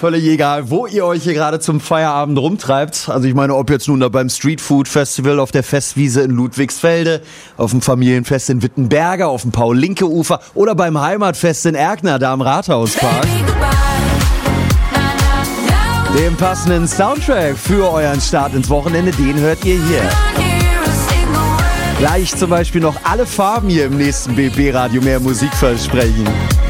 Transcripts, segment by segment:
völlig egal, wo ihr euch hier gerade zum Feierabend rumtreibt. Also ich meine, ob jetzt nun da beim Street Food Festival, auf der Festwiese in Ludwigsfelde, auf dem Familienfest in Wittenberge, auf dem Paul-Linke-Ufer oder beim Heimatfest in Erkner, da am Rathauspark. Den passenden Soundtrack für euren Start ins Wochenende, den hört ihr hier. Gleich zum Beispiel noch alle Farben hier im nächsten BB-Radio mehr Musik versprechen.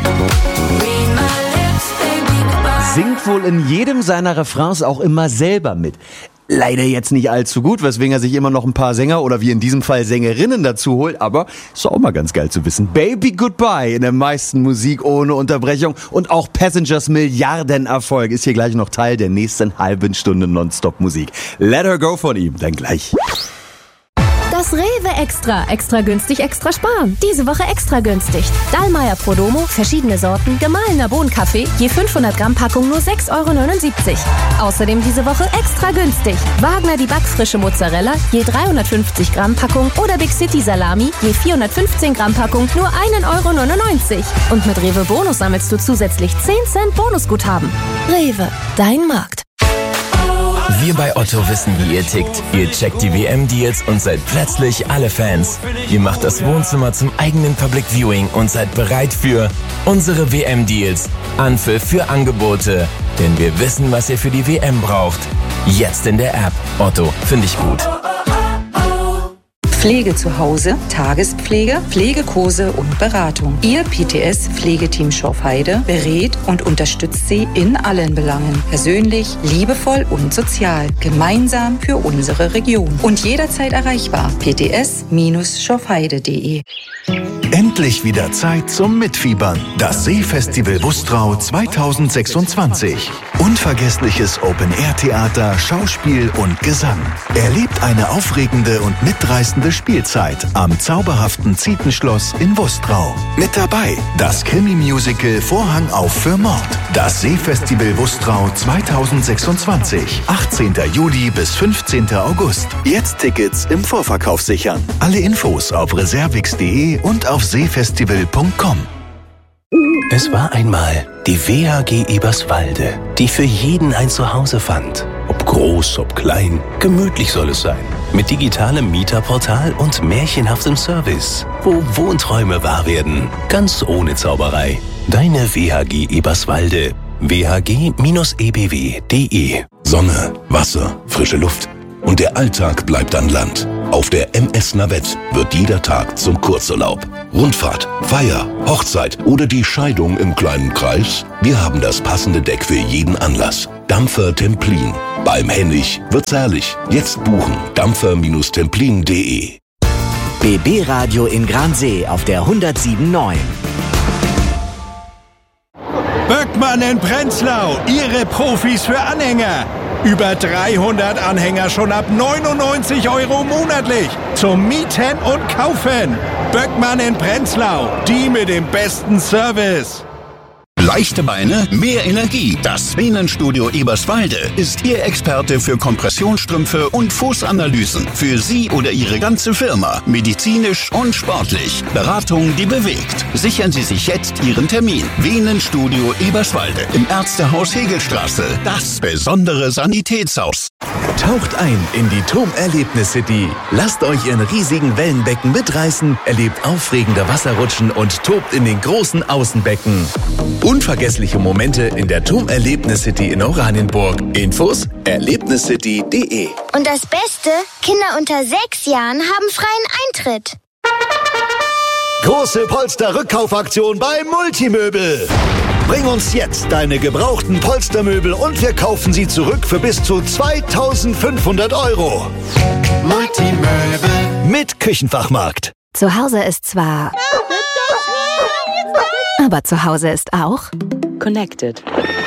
Singt wohl in jedem seiner Refrains auch immer selber mit. Leider jetzt nicht allzu gut, weswegen er sich immer noch ein paar Sänger oder wie in diesem Fall Sängerinnen dazu holt, aber ist auch mal ganz geil zu wissen. Baby Goodbye in der meisten Musik ohne Unterbrechung und auch Passengers Milliardenerfolg ist hier gleich noch Teil der nächsten halben Stunde Nonstop-Musik. Let Her Go von ihm, dann gleich. Das Rewe Extra. Extra günstig, extra sparen. Diese Woche extra günstig. Dallmayr Prodomo, verschiedene Sorten, gemahlener Bohnenkaffee, je 500 Gramm Packung nur 6,79 €. Außerdem diese Woche extra günstig. Wagner die backfrische Mozzarella, je 350 Gramm Packung oder Big City Salami, je 415 Gramm Packung nur 1,99 €. Und mit Rewe Bonus sammelst du zusätzlich 10 Cent Bonusguthaben. Rewe, dein Markt. Wir bei Otto wissen, wie ihr tickt. Ihr checkt die WM-Deals und seid plötzlich alle Fans. Ihr macht das Wohnzimmer zum eigenen Public Viewing und seid bereit für unsere WM-Deals. Anpfiff für Angebote. Denn wir wissen, was ihr für die WM braucht. Jetzt in der App. Otto, finde ich gut. Pflege zu Hause, Tagespflege, Pflegekurse und Beratung. Ihr PTS-Pflegeteam Schorfheide berät und unterstützt Sie in allen Belangen. Persönlich, liebevoll und sozial. Gemeinsam für unsere Region. Und jederzeit erreichbar. pts-schorfheide.de. Endlich wieder Zeit zum Mitfiebern. Das Seefestival Wustrau 2026. Unvergessliches Open-Air-Theater, Schauspiel und Gesang. Erlebt eine aufregende und mitreißende Spielzeit am zauberhaften Zietenschloss in Wustrau. Mit dabei das Krimi-Musical Vorhang auf für Mord. Das Seefestival Wustrau 2026. 18. Juli bis 15. August. Jetzt Tickets im Vorverkauf sichern. Alle Infos auf reservix.de und auf seefestival.com. Es war einmal die WHG Eberswalde, die für jeden ein Zuhause fand. Ob groß, ob klein, gemütlich soll es sein. Mit digitalem Mieterportal und märchenhaftem Service, wo Wohnträume wahr werden, ganz ohne Zauberei. Deine WHG Eberswalde. whg-ebw.de. Sonne, Wasser, frische Luft. Und der Alltag bleibt an Land. Auf der MS Navette wird jeder Tag zum Kurzurlaub. Rundfahrt, Feier, Hochzeit oder die Scheidung im kleinen Kreis? Wir haben das passende Deck für jeden Anlass. Dampfer Templin. Beim Hennig wird's herrlich. Jetzt buchen. dampfer-templin.de. BB Radio in Gransee auf der 107.9. Böckmann in Prenzlau, Ihre Profis für Anhänger. Über 300 Anhänger schon ab 99 € monatlich. Zum Mieten und Kaufen. Böckmann in Prenzlau, die mit dem besten Service. Leichte Beine, mehr Energie. Das Venenstudio Eberswalde ist Ihr Experte für Kompressionsstrümpfe und Fußanalysen. Für Sie oder Ihre ganze Firma. Medizinisch und sportlich. Beratung, die bewegt. Sichern Sie sich jetzt Ihren Termin. Venenstudio Eberswalde im Ärztehaus Hegelstraße. Das besondere Sanitätshaus. Taucht ein in die Turm-Erlebnis-City. Lasst euch in riesigen Wellenbecken mitreißen, erlebt aufregende Wasserrutschen und tobt in den großen Außenbecken. Unvergessliche Momente in der Turm-Erlebnis-City in Oranienburg. Infos erlebniscity.de. Und das Beste, Kinder unter 6 Jahren haben freien Eintritt. Große Polster-Rückkaufaktion bei Multimöbel. Bring uns jetzt deine gebrauchten Polstermöbel und wir kaufen sie zurück für bis zu 2.500 €. Multimöbel mit Küchenfachmarkt. Zu Hause ist zwar... Aber zu Hause ist auch... Connected.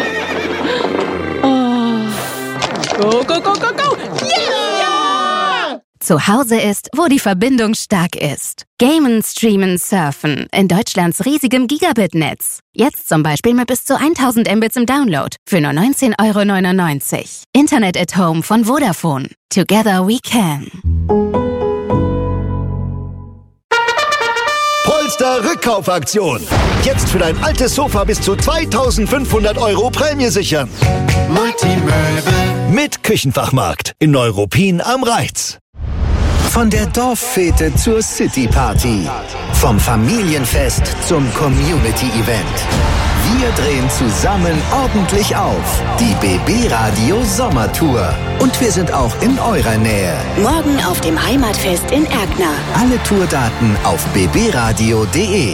Go, go, go, go, go! Yeah! Zu Hause ist, wo die Verbindung stark ist. Gamen, Streamen, Surfen in Deutschlands riesigem Gigabit-Netz. Jetzt zum Beispiel mit bis zu 1000 Mbits im Download für nur 19,99 €. Internet at Home von Vodafone. Together we can. Polster-Rückkaufaktion. Jetzt für dein altes Sofa bis zu 2.500 € Prämie sichern. Multimöbel. Mit Küchenfachmarkt in Neuruppin am Reiz. Von der Dorffete zur Cityparty. Vom Familienfest zum Community-Event. Wir drehen zusammen ordentlich auf. Die BB Radio Sommertour. Und wir sind auch in eurer Nähe. Morgen auf dem Heimatfest in Erkner. Alle Tourdaten auf bbradio.de.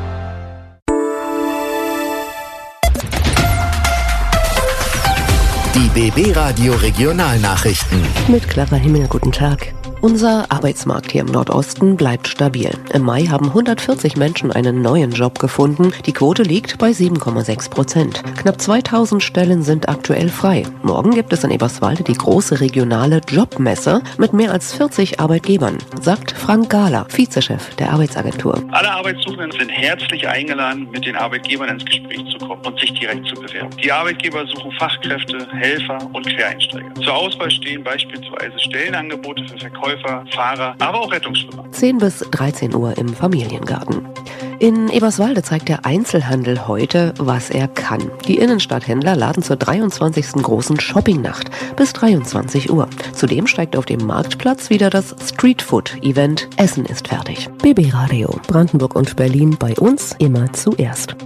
Die BB Radio Regionalnachrichten. Mit Clara Himmel, guten Tag. Unser Arbeitsmarkt hier im Nordosten bleibt stabil. Im Mai haben 140 Menschen einen neuen Job gefunden. Die Quote liegt bei 7,6%. Knapp 2000 Stellen sind aktuell frei. Morgen gibt es in Eberswalde die große regionale Jobmesse mit mehr als 40 Arbeitgebern, sagt Frank Gahler, Vizechef der Arbeitsagentur. Alle Arbeitssuchenden sind herzlich eingeladen, mit den Arbeitgebern ins Gespräch zu kommen und sich direkt zu bewerben. Die Arbeitgeber suchen Fachkräfte, Helfer und Quereinsteiger. Zur Auswahl stehen beispielsweise Stellenangebote für Verkäufer, Fahrer, aber auch Rettungsschwimmer. 10 bis 13 Uhr im Familiengarten. In Eberswalde zeigt der Einzelhandel heute, was er kann. Die Innenstadthändler laden zur 23. großen Shoppingnacht bis 23 Uhr. Zudem steigt auf dem Marktplatz wieder das Streetfood-Event Essen ist fertig. BB Radio, Brandenburg und Berlin, bei uns immer zuerst.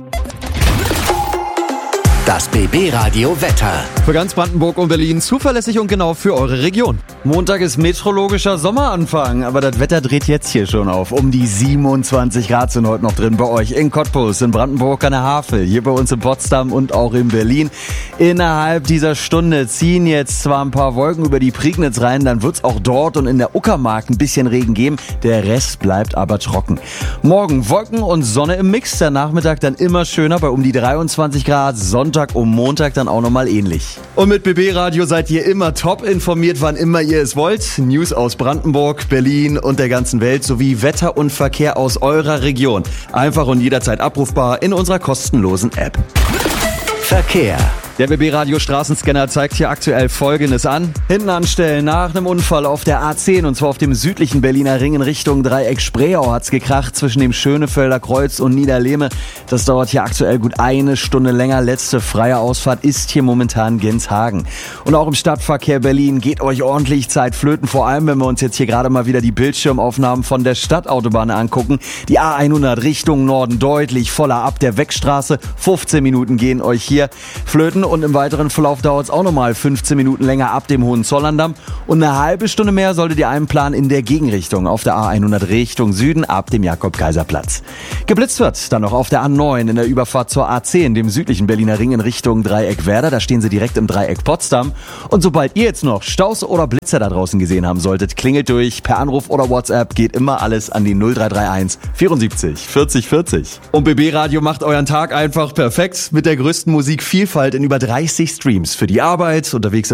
Das BB Radio Wetter. Für ganz Brandenburg und Berlin zuverlässig und genau für eure Region. Montag ist meteorologischer Sommeranfang, aber das Wetter dreht jetzt hier schon auf. Um die 27 Grad sind heute noch drin bei euch in Cottbus, in Brandenburg an der Havel, hier bei uns in Potsdam und auch in Berlin. Innerhalb dieser Stunde ziehen jetzt zwar ein paar Wolken über die Prignitz rein, dann wird's auch dort und in der Uckermark ein bisschen Regen geben. Der Rest bleibt aber trocken. Morgen Wolken und Sonne im Mix, der Nachmittag dann immer schöner bei um die 23 Grad, Sonntag und Montag dann auch nochmal ähnlich. Und mit BB Radio seid ihr immer top informiert, wann immer ihr es wollt. News aus Brandenburg, Berlin und der ganzen Welt sowie Wetter und Verkehr aus eurer Region. Einfach und jederzeit abrufbar in unserer kostenlosen App. Verkehr. Der BB Radio Straßenscanner zeigt hier aktuell Folgendes an. Hinten anstellen, nach einem Unfall auf der A10 und zwar auf dem südlichen Berliner Ring in Richtung Dreieck Spreeau hat's gekracht zwischen dem Schönefelder Kreuz und Niederlehme. Das dauert hier aktuell gut eine Stunde länger. Letzte freie Ausfahrt ist hier momentan Genshagen. Und auch im Stadtverkehr Berlin geht euch ordentlich Zeit flöten, vor allem wenn wir uns jetzt hier gerade mal wieder die Bildschirmaufnahmen von der Stadtautobahn angucken. Die A100 Richtung Norden deutlich voller ab der Weckstraße. 15 Minuten gehen euch hier flöten. Und im weiteren Verlauf dauert es auch nochmal 15 Minuten länger ab dem Hohenzollerndamm. Und eine halbe Stunde mehr solltet ihr einplanen in der Gegenrichtung auf der A100 Richtung Süden ab dem Jakob-Kaiser-Platz. Geblitzt wird dann noch auf der A9 in der Überfahrt zur A10, dem südlichen Berliner Ring in Richtung Dreieck Werder. Da stehen sie direkt im Dreieck Potsdam. Und sobald ihr jetzt noch Staus oder Blitzer da draußen gesehen haben solltet, klingelt durch. Per Anruf oder WhatsApp geht immer alles an die 0331 74 40 40. Und BB Radio macht euren Tag einfach perfekt mit der größten Musikvielfalt in über 30 Streams für die Arbeit, unterwegs im